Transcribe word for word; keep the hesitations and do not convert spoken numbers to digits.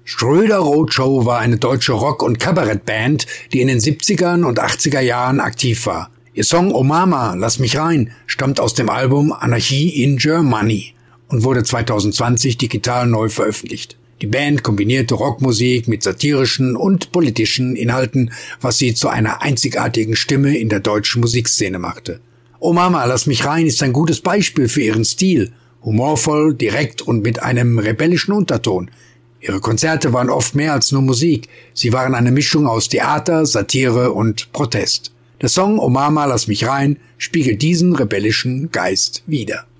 Schröder Roadshow war eine deutsche Rock- und Kabarettband, die in den siebzigern und achtziger Jahren aktiv war. Ihr Song Oh Mama, lass mich rein stammt aus dem Album Anarchie in Germany und wurde zweitausendzwanzig digital neu veröffentlicht. Die Band kombinierte Rockmusik mit satirischen und politischen Inhalten, was sie zu einer einzigartigen Stimme in der deutschen Musikszene machte. Oh Mama, lass mich rein ist ein gutes Beispiel für ihren Stil. Humorvoll, direkt und mit einem rebellischen Unterton. Ihre Konzerte waren oft mehr als nur Musik. Sie waren eine Mischung aus Theater, Satire und Protest. Der Song Oh Mama, lass mich rein spiegelt diesen rebellischen Geist wider.